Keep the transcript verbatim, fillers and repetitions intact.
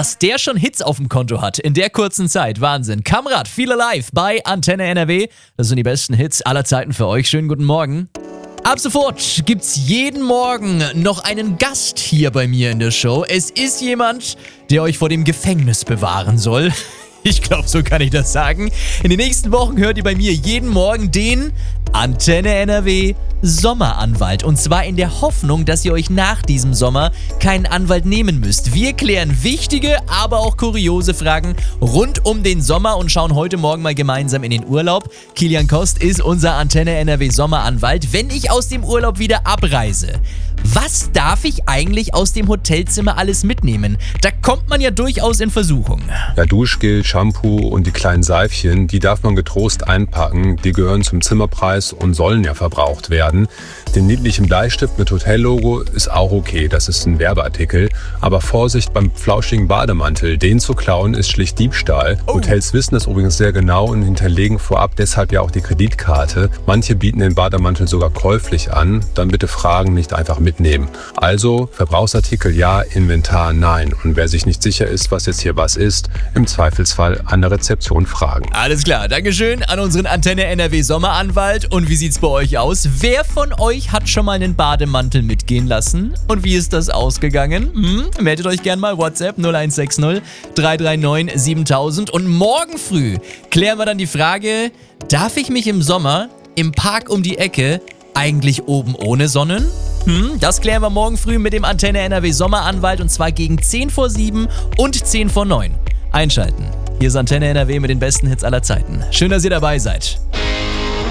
Was der schon Hits auf dem Konto hat in der kurzen Zeit. Wahnsinn. Kamrat, Feel Alive bei Antenne N R W. Das sind die besten Hits aller Zeiten für euch. Schönen guten Morgen. Ab sofort gibt's jeden Morgen noch einen Gast hier bei mir in der Show. Es ist jemand, der euch vor dem Gefängnis bewahren soll. Ich glaube, so kann ich das sagen. In den nächsten Wochen hört ihr bei mir jeden Morgen den Antenne N R W Sommeranwalt. Und zwar in der Hoffnung, dass ihr euch nach diesem Sommer keinen Anwalt nehmen müsst. Wir klären wichtige, aber auch kuriose Fragen rund um den Sommer und schauen heute Morgen mal gemeinsam in den Urlaub. Kilian Kost ist unser Antenne N R W Sommeranwalt. Wenn ich aus dem Urlaub wieder abreise, was darf ich eigentlich aus dem Hotelzimmer alles mitnehmen? Da kommt man ja durchaus in Versuchung. Ja, Duschgel, Shampoo und die kleinen Seifchen, die darf man getrost einpacken. Die gehören zum Zimmerpreis und sollen ja verbraucht werden. Den niedlichen Bleistift mit Hotellogo ist auch okay, das ist ein Werbeartikel. Aber Vorsicht beim flauschigen Bademantel, den zu klauen ist schlicht Diebstahl. Oh. Hotels wissen das übrigens sehr genau und hinterlegen vorab deshalb ja auch die Kreditkarte. Manche bieten den Bademantel sogar käuflich an, dann bitte Fragen, nicht einfach mitnehmen. Also Verbrauchsartikel ja, Inventar nein. Und wer sich nicht sicher ist, was jetzt hier was ist, im Zweifelsfall an der Rezeption fragen. Alles klar, Dankeschön an unseren Antenne N R W Sommeranwalt. Und wie sieht's bei euch aus? Wer von euch hat schon mal einen Bademantel mitgehen lassen? Und wie ist das ausgegangen? Hm? Meldet euch gern mal WhatsApp null eins sechs null drei drei neun siebentausend. Und morgen früh klären wir dann die Frage, darf ich mich im Sommer im Park um die Ecke eigentlich oben ohne sonnen? Hm, das klären wir morgen früh mit dem Antenne N R W Sommeranwalt und zwar gegen zehn vor sieben und zehn vor neun. Einschalten. Hier ist Antenne N R W mit den besten Hits aller Zeiten. Schön, dass ihr dabei seid.